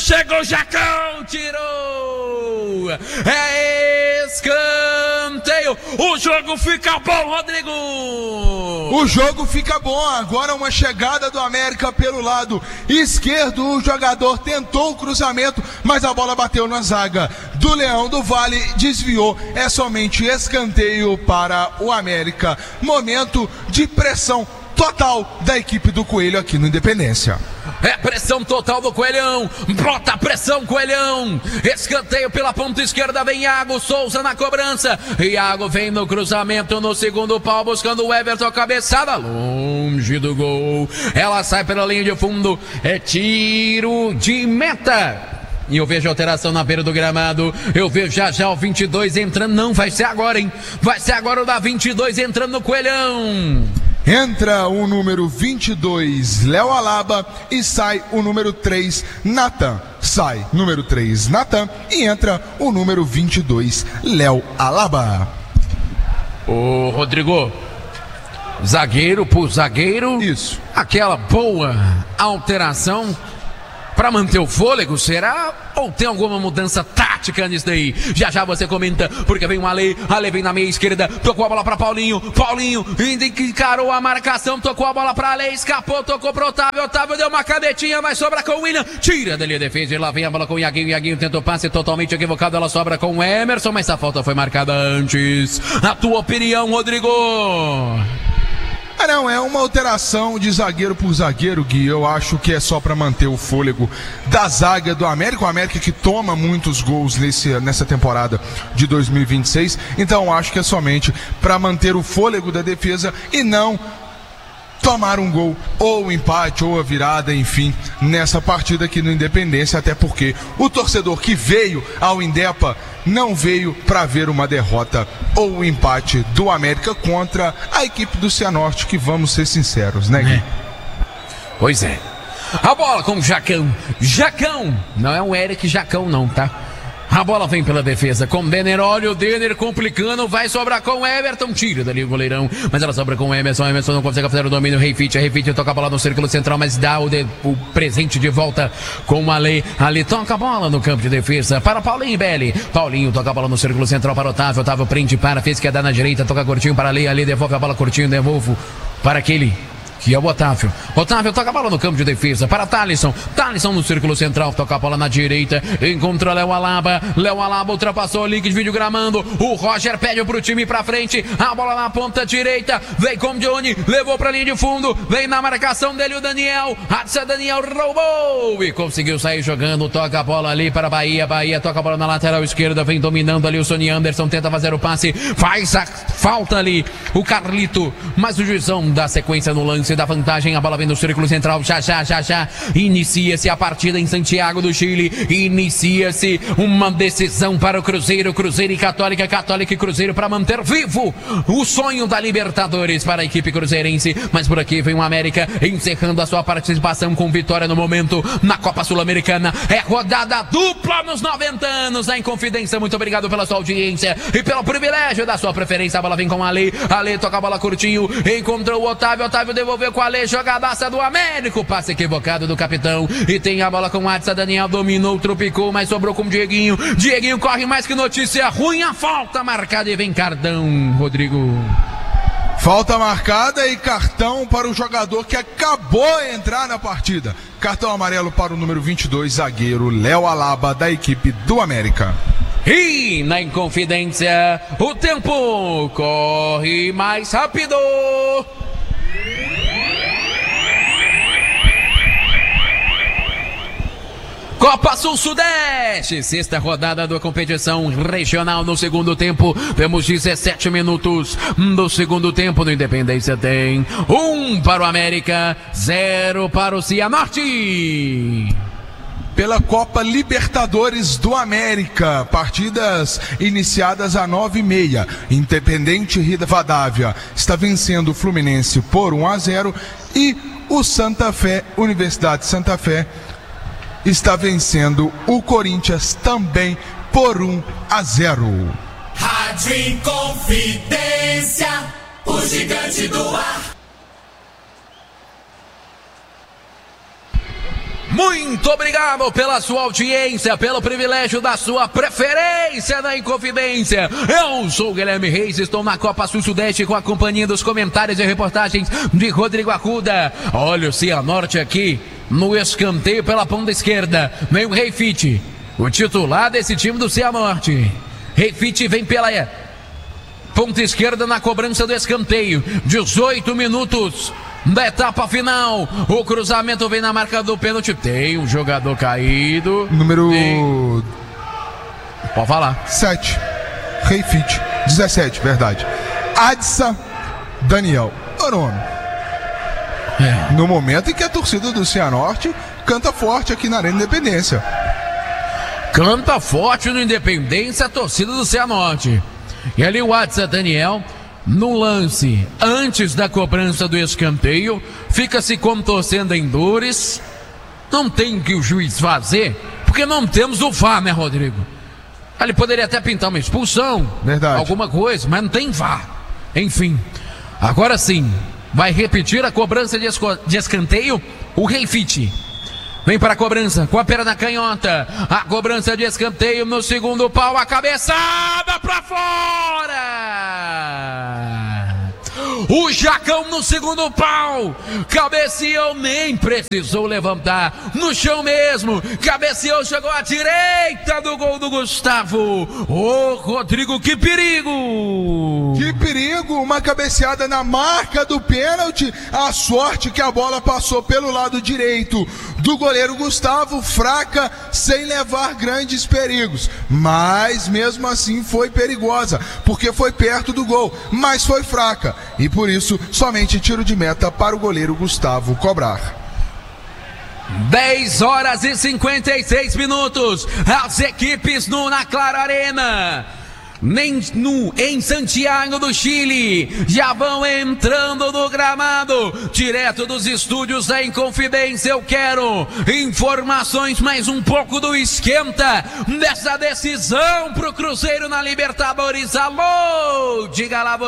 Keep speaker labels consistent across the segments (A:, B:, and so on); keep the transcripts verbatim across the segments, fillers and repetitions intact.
A: chegou Jacão, tirou, é escanteio, o jogo fica bom, Rodrigo.
B: O jogo fica bom, agora uma chegada do América pelo lado esquerdo, o jogador tentou o cruzamento, mas a bola bateu na zaga do Leão do Vale, desviou, é somente escanteio para o América. Momento de pressão total da equipe do Coelho aqui no Independência.
A: É pressão total do Coelhão, brota a pressão, Coelhão, escanteio pela ponta esquerda, vem Iago Souza na cobrança, Iago vem no cruzamento no segundo pau, buscando o Everton, cabeçada longe do gol, ela sai pela linha de fundo, é tiro de meta. E eu vejo alteração na beira do gramado. Eu vejo já já o vinte e dois entrando. Não, vai ser agora, hein? Vai ser agora o da vinte e dois entrando no Coelhão.
B: Entra o número vinte e dois, Léo Alaba, e sai o número três, Natan. Sai número três, Natan, e entra o número vinte e dois, Léo Alaba.
A: Ô, Rodrigo, zagueiro por zagueiro.
B: Isso.
A: Aquela boa alteração para manter o fôlego, será? Ou tem alguma mudança tática nisso daí? Já já você comenta, porque vem o Ale, Ale vem na meia esquerda, tocou a bola para Paulinho, Paulinho ainda encarou a marcação, tocou a bola para Ale, escapou, tocou pro Otávio, Otávio deu uma canetinha, mas sobra com o William, tira dali a defesa, e lá vem a bola com o Iaguinho, Iaguinho tentou passe totalmente equivocado, ela sobra com o Emerson, mas essa falta foi marcada antes. A tua opinião, Rodrigo?
B: Ah, não, é uma alteração de zagueiro por zagueiro, Gui. Eu acho que é só para manter o fôlego da zaga do América. O América que toma muitos gols nesse, nessa temporada de dois mil e vinte e seis. Então acho que é somente para manter o fôlego da defesa e não tomar um gol, ou um empate, ou a virada, enfim, nessa partida aqui no Independência, até porque o torcedor que veio ao Indepa não veio para ver uma derrota ou um empate do América contra a equipe do Cianorte, que vamos ser sinceros, né, Gui?
A: É. Pois é. A bola com o Jacão. Jacão! Não é o Eric Jacão não, tá? A bola vem pela defesa com o Denner, olha o Denner complicando, vai sobrar com o Everton, tira dali o goleirão, mas ela sobra com o Emerson, Emerson não consegue fazer o domínio, Reifit, Reifit toca a bola no círculo central, mas dá o, de, o presente de volta com o Ale, Ale toca a bola no campo de defesa para Paulinho Belli, Paulinho toca a bola no círculo central para Otávio, Otávio prende para, fez que ia dar na direita, toca curtinho para Ale, Ale devolve a bola curtinho, devolvo para aquele que é o Otávio. Otávio toca a bola no campo de defesa para Thalisson. Thalisson no círculo central, toca a bola na direita, encontra Léo Alaba. Léo Alaba ultrapassou o link de vídeo gramando. O Roger pede pro time pra frente. A bola na ponta direita, vem com o Johnny, levou pra linha de fundo, vem na marcação dele o Daniel. Hatsa Daniel roubou e conseguiu sair jogando. Toca a bola ali para Bahia. Bahia toca a bola na lateral esquerda, vem dominando ali o Sony Anderson, tenta fazer o passe, faz a falta ali o Carlito, mas o juizão dá sequência no lance da vantagem, a bola vem no círculo central, já, já, já, já, inicia-se a partida em Santiago do Chile, inicia-se uma decisão para o Cruzeiro, Cruzeiro e Católica, Católica e Cruzeiro para manter vivo o sonho da Libertadores para a equipe cruzeirense, mas por aqui vem o América encerrando a sua participação com vitória no momento na Copa Sul-Americana, é rodada dupla nos noventa anos da Inconfidência, muito obrigado pela sua audiência e pelo privilégio da sua preferência, a bola vem com a Ale, Ale toca a bola curtinho, encontrou o Otávio, Otávio devolveu com a Ale, jogadaça do Américo, passe equivocado do capitão, e tem a bola com o Adson, Daniel dominou, tropicou, mas sobrou com o Dieguinho, Dieguinho corre mais que notícia ruim, a falta marcada e vem cartão, Rodrigo.
B: Falta marcada e cartão para o jogador que acabou de entrar na partida. Cartão amarelo para o número vinte e dois, zagueiro Léo Alaba, da equipe do América.
A: E na Inconfidência, o tempo corre mais rápido. Copa Sul-Sudeste, sexta rodada da competição regional no segundo tempo. Temos dezessete minutos do segundo tempo no Independência. Tem um para o América, zero para o Cianorte.
B: Pela Copa Libertadores do América, partidas iniciadas às nove e meia. Independente Rivadavia está vencendo o Fluminense por um a zero e o Santa Fé, Universidade de Santa Fé, está vencendo o Corinthians também por um a zero.
C: Rádio Inconfidência, o gigante do ar.
A: muito obrigado pela sua audiência, pelo privilégio da sua preferência na Inconfidência. Eu sou o Guilherme Reis, estou na Copa Sul-Sudeste com a companhia dos comentários e reportagens de Rodrigo Arruda. Olha o Cianorte aqui no escanteio pela ponta esquerda. Vem o Rei Fit, o titular desse time do Cianorte. Rei Fit vem pela ponta esquerda na cobrança do escanteio. dezoito minutos da etapa final. O cruzamento vem na marca do pênalti. Tem um jogador caído.
B: Número...
A: Tem... Pode falar.
B: sete. Rei Fit. dezessete, verdade. Adsa Daniel. O nome. É. No momento em que a torcida do Cianorte canta forte aqui na Arena Independência.
A: Canta forte no Independência a torcida do Cianorte. E ali o Adsa Daniel, no lance antes da cobrança do escanteio, fica se contorcendo em dores. Não tem o que o juiz fazer, porque não temos o V A R, né, Rodrigo? Ele poderia até pintar uma expulsão,
B: verdade,
A: alguma coisa, mas não tem V A R. Enfim, agora sim, vai repetir a cobrança de, esco... de escanteio o Rei Fit. Vem para a cobrança com a perna canhota. A cobrança de escanteio no segundo pau. A cabeçada para fora. O Jacão no segundo pau. Cabeceou, nem precisou levantar. No chão mesmo. Cabeceou, chegou à direita do gol do Gustavo. Ô, Rodrigo, que perigo.
B: Que perigo. Uma cabeceada na marca do pênalti. A sorte que a bola passou pelo lado direito do goleiro Gustavo, fraca, sem levar grandes perigos, mas mesmo assim foi perigosa, porque foi perto do gol, mas foi fraca, e por isso somente tiro de meta para o goleiro Gustavo cobrar.
A: dez horas e cinquenta e seis minutos, as equipes no Na Claro Arena, nem no, em Santiago do Chile, já vão entrando no gramado, direto dos estúdios da Inconfidência. Eu quero informações, mais um pouco do esquenta dessa decisão pro Cruzeiro na Libertadores. Alô, diga lá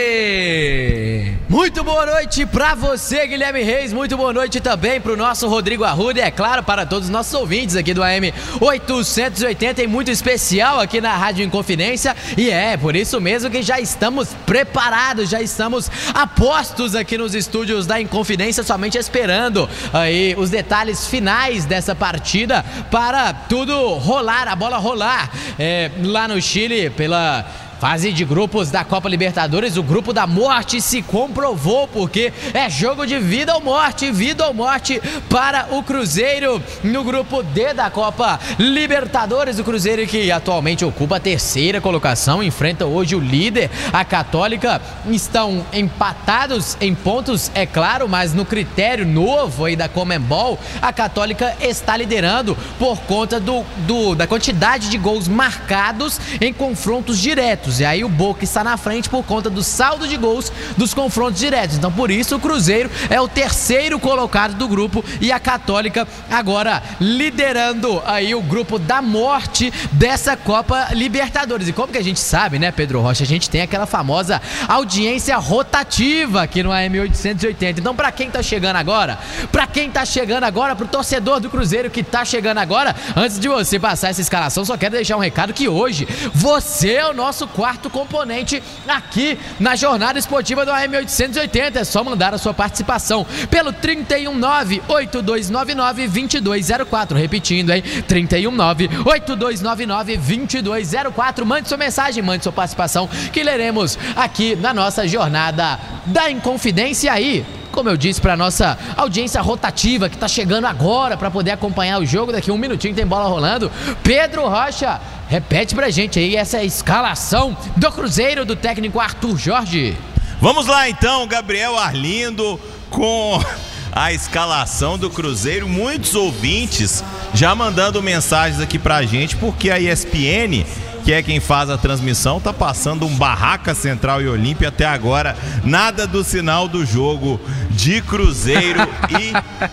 A: você.
D: Muito boa noite pra você, Guilherme Reis, muito boa noite também pro nosso Rodrigo Arruda e, é claro, para todos os nossos ouvintes aqui do A M oitocentos e oitenta, e muito especial aqui na Rádio Inconfidência. E é por isso mesmo que já estamos preparados, já estamos a postos aqui nos estúdios da Inconfidência, somente esperando aí os detalhes finais dessa partida para tudo rolar, a bola rolar é, lá no Chile pela fase de grupos da Copa Libertadores. O grupo da morte se comprovou, porque é jogo de vida ou morte, vida ou morte para o Cruzeiro no grupo D da Copa Libertadores. O Cruzeiro, que atualmente ocupa a terceira colocação, enfrenta hoje o líder, a Católica. Estão empatados em pontos, é claro, mas no critério novo aí da Conmebol, a Católica está liderando por conta do, do, da quantidade de gols marcados em confrontos diretos. E aí o Boca está na frente por conta do saldo de gols dos confrontos diretos. Então por isso o Cruzeiro é o terceiro colocado do grupo, e a Católica agora liderando aí o grupo da morte dessa Copa Libertadores. E como que a gente sabe, né, Pedro Rocha, a gente tem aquela famosa audiência rotativa aqui no A M oitocentos e oitenta. Então pra quem tá chegando agora, pra quem tá chegando agora, pro torcedor do Cruzeiro que tá chegando agora, antes de você passar essa escalação, só quero deixar um recado que hoje você é o nosso quarto componente aqui na jornada esportiva do A M oitocentos e oitenta. É só mandar a sua participação pelo trinta e um nove, oito dois nove nove, dois dois zero quatro, repetindo, hein, trinta e um nove, oito dois nove nove, dois dois zero quatro. Mande sua mensagem, mande sua participação, que leremos aqui na nossa jornada da Inconfidência. Aí, como eu disse, para nossa audiência rotativa que está chegando agora para poder acompanhar o jogo, daqui a um minutinho tem bola rolando. Pedro Rocha, repete pra gente aí essa escalação do Cruzeiro, do técnico Arthur Jorge.
E: Vamos lá então, Gabriel Arlindo, com a escalação do Cruzeiro. Muitos ouvintes já mandando mensagens aqui pra gente, porque a E S P N, que é quem faz a transmissão, tá passando um Barraca Central e Olímpia até agora. Nada do sinal do jogo de Cruzeiro e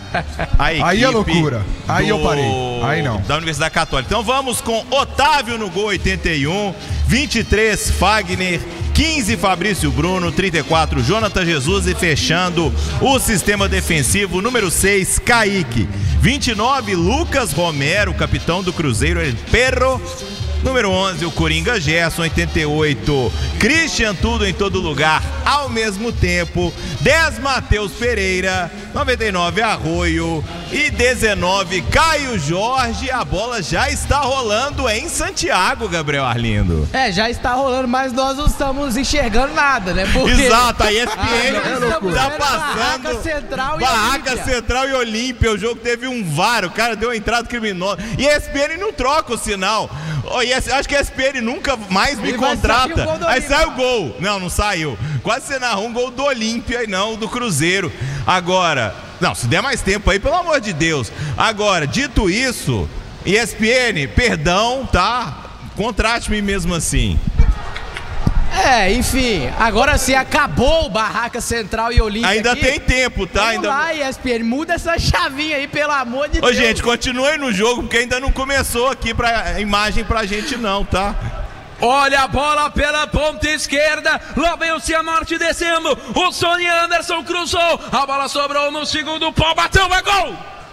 E: a equipe.
B: Aí é loucura. Aí
E: do,
B: eu parei. Aí não.
E: Da Universidade Católica. Então vamos com Otávio no gol, oitenta e um, vinte e três Fagner, quinze Fabrício Bruno, trinta e quatro Jonathan Jesus, e fechando o sistema defensivo, número seis Kaique. vinte e nove, Lucas Romero, capitão do Cruzeiro, El Perro. Número onze, o Coringa Gerson. Oitenta e oito, Christian Tudo em Todo Lugar ao mesmo tempo. dez, Matheus Pereira. Noventa e nove, Arroio. E dezenove, Caio Jorge. A bola já está rolando em Santiago, Gabriel Arlindo.
D: É, já está rolando, mas nós não estamos enxergando nada, né? Porque...
E: Exato, a E S P N
D: ah,
E: tá passando
D: Barraca Central e
E: Barraca
D: Olímpia.
E: Central e Olímpia. O jogo teve um V A R, o cara deu uma entrada criminosa. E a E S P N não troca o sinal. Oh, e acho que a E S P N nunca mais me
D: e
E: contrata. Aí
D: Olímpia.
E: sai o gol. Não, não saiu. Quase você narrou um gol do Olímpia e não do Cruzeiro. Agora, não, se der mais tempo aí, pelo amor de Deus. Agora, dito isso, E S P N, perdão, tá? Contrate-me mesmo assim.
D: É, enfim, agora sim, acabou o Barraca Central e Olímpia.
E: Ainda
D: aqui.
E: tem tempo, tá?
D: Vamos
E: Ainda...
D: lá, E S P N, muda essa chavinha aí, pelo amor de
E: Ô,
D: Deus.
E: gente, continue no jogo, porque ainda não começou aqui pra imagem pra gente não, tá?
A: Olha a bola pela ponta esquerda. Lá vem o Cianorte descendo. O Sony Anderson cruzou. A bola sobrou no segundo pau. Bateu, é gol!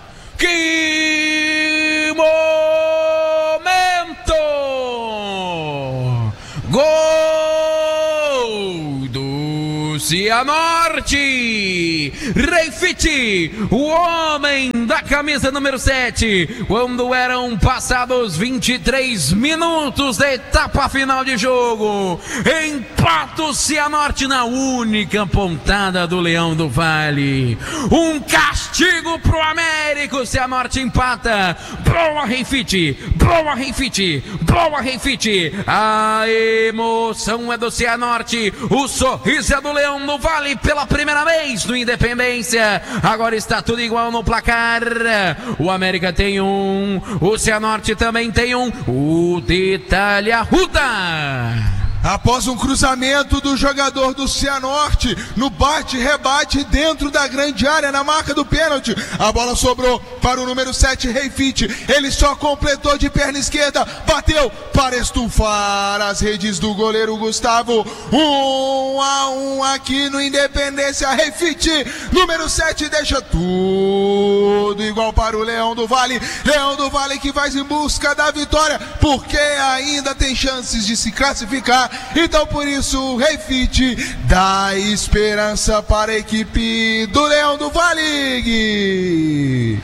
A: Que momento! Gol do Cianorte! Reifite, o homem da camisa número sete, quando eram passados vinte e três minutos da etapa final de jogo, empata o Cianorte na única pontada do Leão do Vale. Um castigo pro América, o Cianorte empata. Boa Reifite, boa Reifite, boa Reifite. A emoção é do Cianorte, o sorriso é do Leão do Vale pela primeira vez no Independência. Agora está tudo igual no placar. O América tem um, o Cianorte também tem um. O detalhe arruda.
B: Após um cruzamento do jogador do Cianorte, no bate-rebate dentro da grande área, na marca do pênalti, a bola sobrou para o número sete, Reifite. Ele só completou de perna esquerda, bateu para estufar as redes do goleiro Gustavo. Um a um aqui no Independência. Reifite, número sete, deixa tudo igual para o Leão do Vale. Leão do Vale que vai em busca da vitória, porque ainda tem chances de se classificar. Então por isso o Reifite dá esperança para a equipe do Leão do Vale.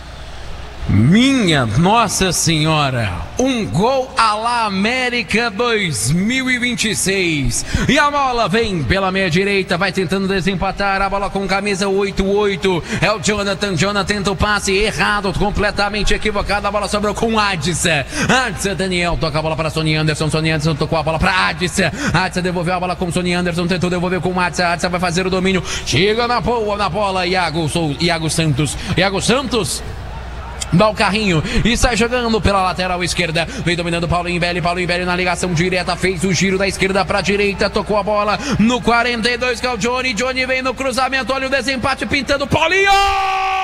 A: Minha Nossa Senhora, um gol à la América dois mil e vinte e seis. E a bola vem pela meia direita, vai tentando desempatar. A bola com camisa oito oito. É o Jonathan. Jonathan tenta o passe errado, completamente equivocado. A bola sobrou com Adissa. Adissa Daniel toca a bola para Sony Anderson. Sony Anderson tocou a bola para Adissa. Adissa devolveu a bola com Sony Anderson. Tentou devolver com Adissa. Adissa vai fazer o domínio. Chega na boa na bola. Iago, Sou, Iago Santos. Iago Santos. Dá o carrinho e sai jogando pela lateral esquerda. Vem dominando Paulinho Belli. Paulinho Belli na ligação direta. Fez o giro da esquerda para a direita. Tocou a bola no quarenta e dois, que é o Johnny. Johnny vem no cruzamento. Olha o desempate pintando. Paulinho!